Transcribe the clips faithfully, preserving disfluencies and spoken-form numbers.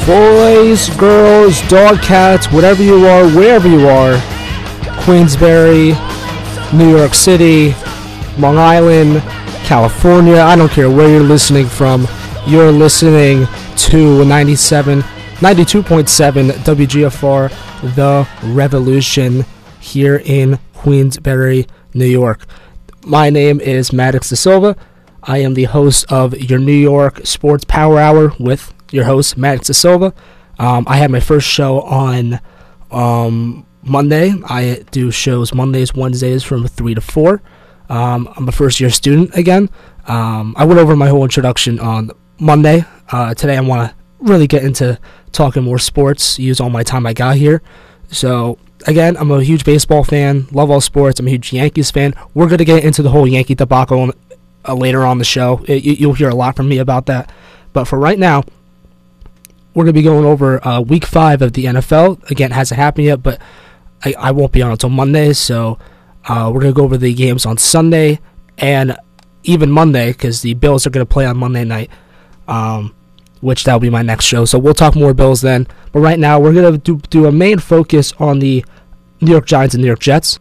Boys, girls, dog, cats, whatever you are, wherever you are, Queensbury, New York City, Long Island, California, I don't care where you're listening from, you're listening to ninety-seven, ninety-two point seven W G F R, The Revolution, here in Queensbury, New York. My name is Maddox Da Silva. I am the host of your New York Sports Power Hour with your host, Maddox Da Silva. Um, I had my first show on um, Monday. I do shows Mondays, Wednesdays from three to four. Um, I'm a first-year student again. Um, I went over my whole introduction on Monday. Uh, today I want to really get into talking more sports, use all my time I got here. So, again, I'm a huge baseball fan, love all sports. I'm a huge Yankees fan. We're going to get into the whole Yankee debacle uh, later on the show. It, you, you'll hear a lot from me about that. But for right now, we're going to be going over uh, week five of the N F L. Again, it hasn't happened yet, but I, I won't be on until Monday. So uh, we're going to go over the games on Sunday and even Monday because the Bills are going to play on Monday night, um, which that'll be my next show. So we'll talk more Bills then. But right now, we're going to do, do a main focus on the New York Giants and New York Jets.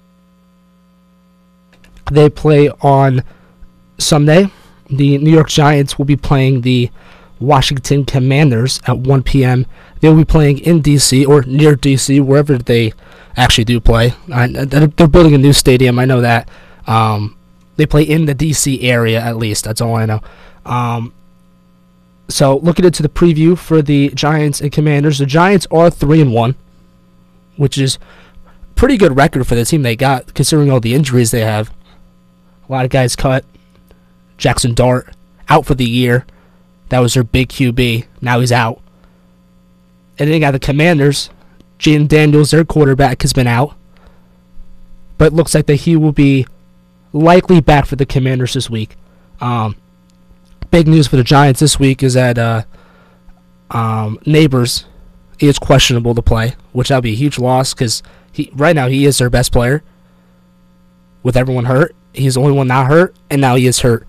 They play on Sunday. The New York Giants will be playing the Washington Commanders at one p.m. They will be playing in D C or near D C, wherever they actually do play. I, they're building a new stadium, I know that. Um, they play in the D C area, at least. That's all I know. Um, so, looking into the preview for the Giants and Commanders, the Giants are three and one, which is a pretty good record for the team they got, considering all the injuries they have. A lot of guys cut. Jackson Dart out for the year. That was their big Q B. Now he's out. And then you got the Commanders. Jaden Daniels, their quarterback, has been out. But it looks like that he will be likely back for the Commanders this week. Um, big news for the Giants this week is that uh, um, Neighbors is questionable to play, which that would be a huge loss because he right now he is their best player. With everyone hurt, he's the only one not hurt, and now he is hurt.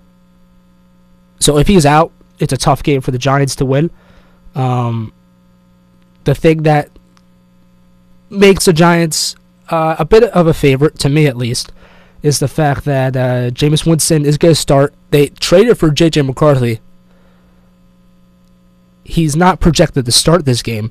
So if he's out, it's a tough game for the Giants to win. Um, the thing that makes the Giants uh, a bit of a favorite, to me at least, is the fact that uh, Jameis Winston is going to start. They traded for J J McCarthy. He's not projected to start this game.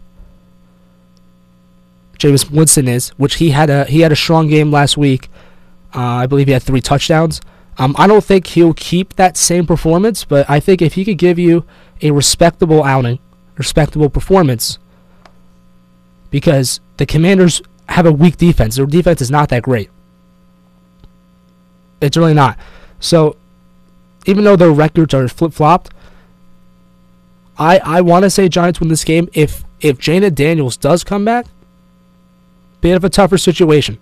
Jameis Winston is, which he had a he had a strong game last week. Uh, I believe he had three touchdowns. Um, I don't think he'll keep that same performance, but I think if he could give you a respectable outing, respectable performance, because the Commanders have a weak defense. Their defense is not that great. It's really not. So, even though their records are flip-flopped, I, I want to say Giants win this game. If, if Jaden Daniels does come back, bit of a tougher situation.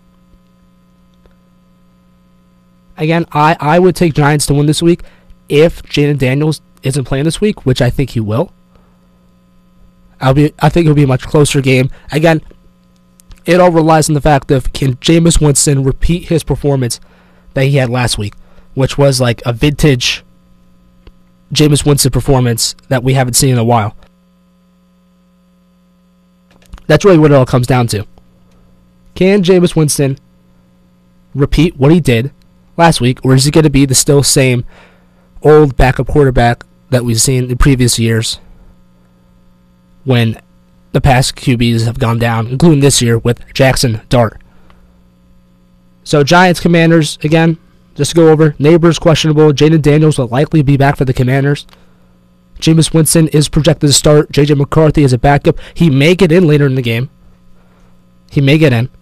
Again, I, I would take Giants to win this week if Jaden Daniels isn't playing this week, which I think he will. I'll be I think it'll be a much closer game. Again, it all relies on the fact of can Jameis Winston repeat his performance that he had last week, which was like a vintage Jameis Winston performance that we haven't seen in a while. That's really what it all comes down to. Can Jameis Winston repeat what he did last week, or is he going to be the still same old backup quarterback that we've seen in previous years when the past Q Bs have gone down, including this year with Jackson Dart? So Giants, Commanders, again, just to go over, Neighbors questionable. Jaden Daniels will likely be back for the Commanders. Jameis Winston is projected to start. J J McCarthy is a backup. He may get in later in the game. He may get in.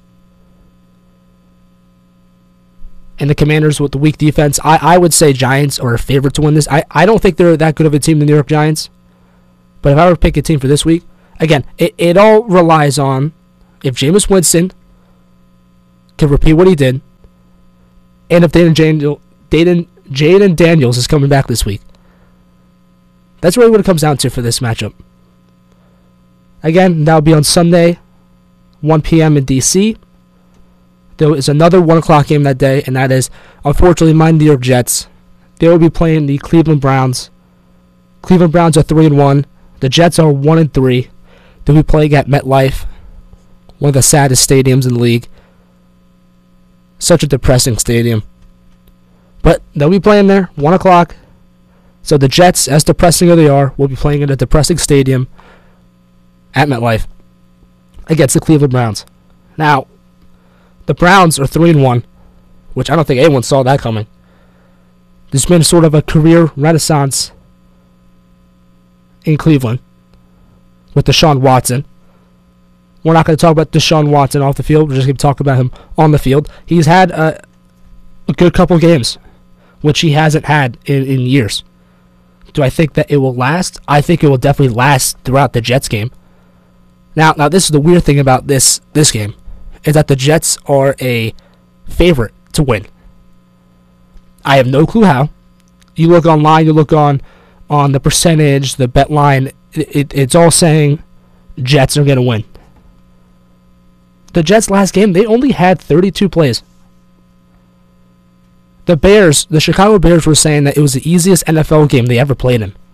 And the Commanders with the weak defense, I, I would say Giants are a favorite to win this. I, I don't think they're that good of a team, the New York Giants. But if I were to pick a team for this week, again, it, it all relies on if Jameis Winston can repeat what he did, and if Jaden Daniel, Jaden, Jaden Daniels is coming back this week. That's really what it comes down to for this matchup. Again, that will be on Sunday, one p.m. in D C There is another one o'clock game that day, and that is, unfortunately, my New York Jets. They will be playing the Cleveland Browns. Cleveland Browns are three and one. The Jets are one and three. They'll be playing at MetLife, one of the saddest stadiums in the league. Such a depressing stadium. But they'll be playing there, one o'clock. So the Jets, as depressing as they are, will be playing in a depressing stadium at MetLife against the Cleveland Browns. Now, the Browns are three and one, which I don't think anyone saw that coming. There's been sort of a career renaissance in Cleveland with Deshaun Watson. We're not going to talk about Deshaun Watson off the field. We're just going to talk about him on the field. He's had a, a good couple games, which he hasn't had in, in years. Do I think that it will last? I think it will definitely last throughout the Jets game. Now, now this is the weird thing about this this game, is that the Jets are a favorite to win. I have no clue how. You look online, you look on on the percentage, the bet line, it, it, it's all saying Jets are going to win. The Jets last game, they only had thirty-two plays. The Bears, the Chicago Bears were saying that it was the easiest N F L game they ever played in.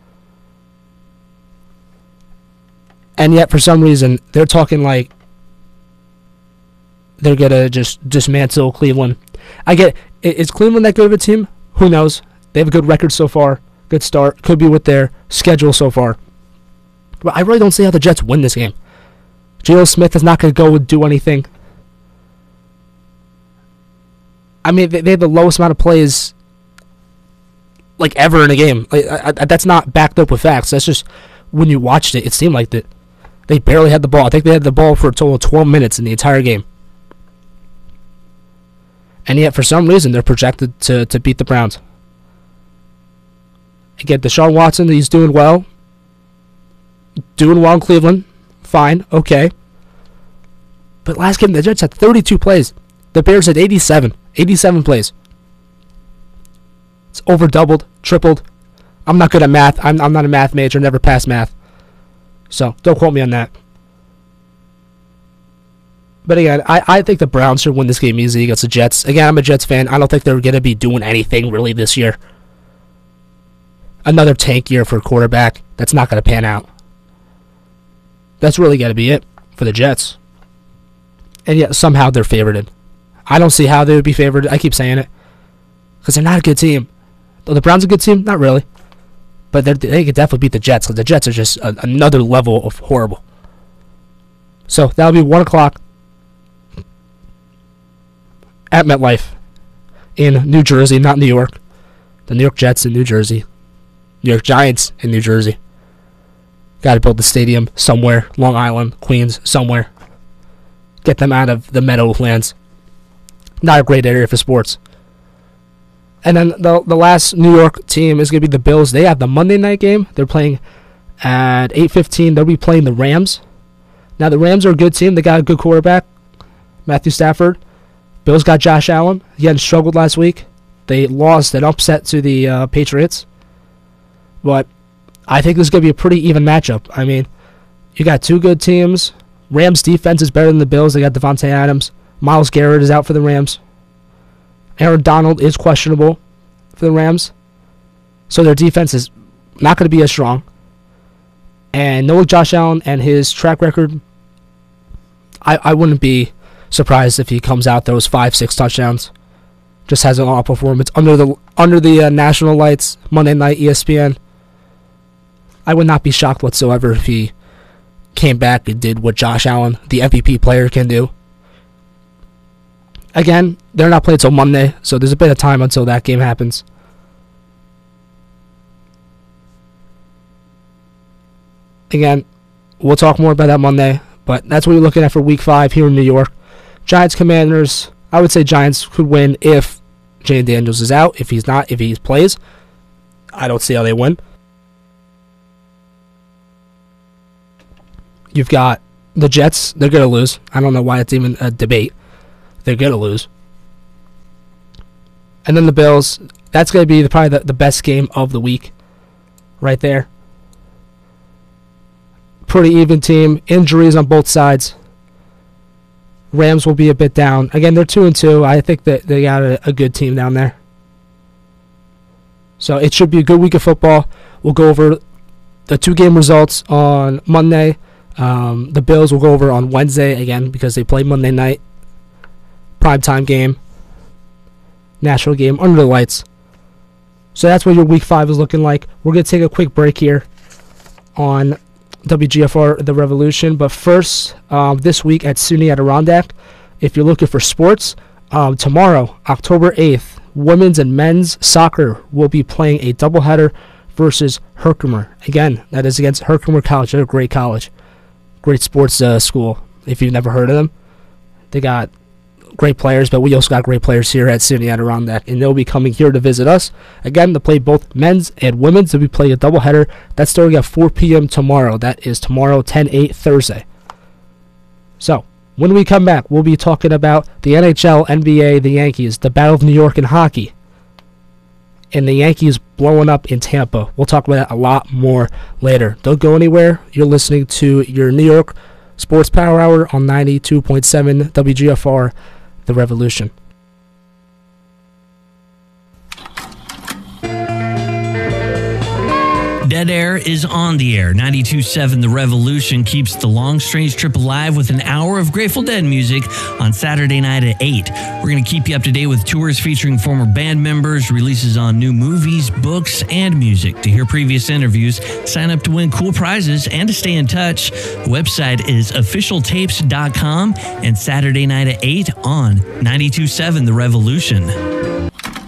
And yet, for some reason, they're talking like they're going to just dismantle Cleveland. I get, is Cleveland that good of a team? Who knows? They have a good record so far. Good start. Could be with their schedule so far. But I really don't see how the Jets win this game. Geno Smith is not going to go and do anything. I mean, they, they have the lowest amount of plays, like, ever in a game. Like, I, I, that's not backed up with facts. That's just, when you watched it, it seemed like that they barely had the ball. I think they had the ball for a total of twelve minutes in the entire game. And yet, for some reason, they're projected to, to beat the Browns. Again, Deshaun Watson, he's doing well. Doing well in Cleveland. Fine, okay. But last game, the Jets had thirty-two plays. The Bears had eighty-seven. eighty-seven plays. It's over doubled, tripled. I'm not good at math. I'm, I'm not a math major. Never passed math. So, don't quote me on that. But again, I, I think the Browns should win this game easy against the Jets. Again, I'm a Jets fan. I don't think they're going to be doing anything really this year. Another tank year for a quarterback. That's not going to pan out. That's really got to be it for the Jets. And yet, somehow they're favorited. I don't see how they would be favored. I keep saying it. Because they're not a good team. Though the Browns are a good team? Not really. But they could definitely beat the Jets. Because the Jets are just a, another level of horrible. So, that'll be one o'clock. At MetLife. In New Jersey, not New York. The New York Jets in New Jersey. New York Giants in New Jersey. Got to build the stadium somewhere. Long Island, Queens, somewhere. Get them out of the Meadowlands. Not a great area for sports. And then the the last New York team is going to be the Bills. They have the Monday night game. They're playing at eight fifteen. They'll be playing the Rams. Now, the Rams are a good team. They got a good quarterback, Matthew Stafford. Bills got Josh Allen. He had struggled last week. They lost an upset to the uh, Patriots. But I think this is going to be a pretty even matchup. I mean, you got two good teams. Rams' defense is better than the Bills. They got Devontae Adams. Myles Garrett is out for the Rams. Aaron Donald is questionable for the Rams. So their defense is not going to be as strong. And knowing Josh Allen and his track record, I, I wouldn't be surprised if he comes out those five, six touchdowns. Just has an off performance under the under the uh, national lights, Monday night, E S P N. I would not be shocked whatsoever if he came back and did what Josh Allen, the M V P player, can do. Again, they're not playing until Monday, so there's a bit of time until that game happens. Again, we'll talk more about that Monday, but that's what we're looking at for week five here in New York. Giants, Commanders, I would say Giants could win if Jane Daniels is out. If he's not, if he plays, I don't see how they win. You've got the Jets. They're going to lose. I don't know why it's even a debate. They're going to lose. And then the Bills. That's going to be the, probably the, the best game of the week. Right there. Pretty even team. Injuries on both sides. Rams will be a bit down. Again, they're two and two. I think that they got a, a good team down there. So it should be a good week of football. We'll go over the two game results on Monday. Um, the Bills will go over on Wednesday again because they play Monday night. Primetime game. National game under the lights. So that's what your week five is looking like. We're going to take a quick break here on W G F R The Revolution. But first, um, this week at SUNY Adirondack, if you're looking for sports, um, tomorrow, October eighth, women's and men's soccer will be playing a doubleheader versus Herkimer. Again, that is against Herkimer College. They're a great college. Great sports uh, school, if you've never heard of them. They got great players, but we also got great players here at SUNY Adirondack, and they'll be coming here to visit us. Again, to play both men's and women's. They'll be playing a doubleheader. That's starting at four p.m. tomorrow. That is tomorrow, ten eight, Thursday. So, when we come back, we'll be talking about the N H L, N B A, the Yankees, the Battle of New York in hockey, and the Yankees blowing up in Tampa. We'll talk about that a lot more later. Don't go anywhere. You're listening to your New York Sports Power Hour on ninety-two point seven W G F R, The Revolution. Dead Air is on the air. ninety-two point seven The Revolution keeps the long, strange trip alive with an hour of Grateful Dead music on Saturday night at eight. We're going to keep you up to date with tours featuring former band members, releases on new movies, books, and music. To hear previous interviews, sign up to win cool prizes, and to stay in touch, the website is official tapes dot com and Saturday night at eight on ninety-two point seven The Revolution.